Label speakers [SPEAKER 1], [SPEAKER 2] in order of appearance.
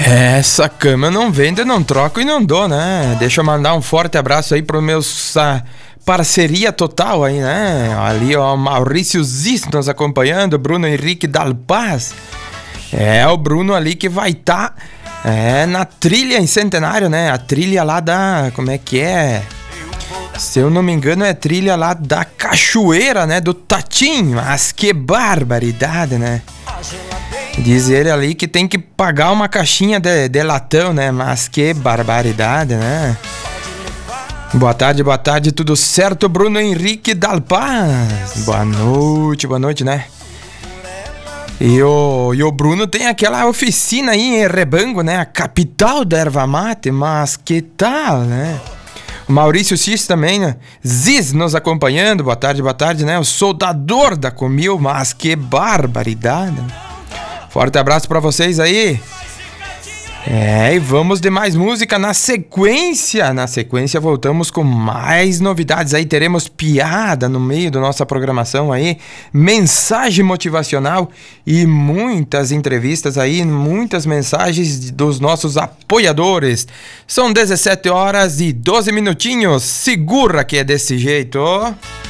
[SPEAKER 1] Essa cama eu não vendo, eu não troco e não dou, né? Deixa eu mandar um forte abraço aí pro meus parceria total aí, né? Ali, ó, Maurício Ziz nos acompanhando, Bruno Henrique Dalpaz. É, o Bruno ali que vai estar na trilha em Centenário, né? A trilha lá da... Como é que é? Se eu não me engano, é trilha lá da Cachoeira, né? Do Tatim. Mas que barbaridade, né? Diz ele ali que tem que pagar uma caixinha de latão, né? Mas que barbaridade, né? Boa tarde, tudo certo, Bruno Henrique Dalpaz? Boa noite, né? E o Bruno tem aquela oficina aí em Rebango, né? A capital da erva mate, mas que tal, né? O Maurício Cis também, né? Ziz nos acompanhando, boa tarde, né? O soldador da Comil, mas que barbaridade, né? Forte abraço pra vocês aí. E vamos de mais música na sequência. Na sequência voltamos com mais novidades aí. Teremos piada no meio da nossa programação aí, mensagem motivacional e muitas entrevistas aí, muitas mensagens dos nossos apoiadores. São 17 horas e 12 minutinhos. Segura que é desse jeito.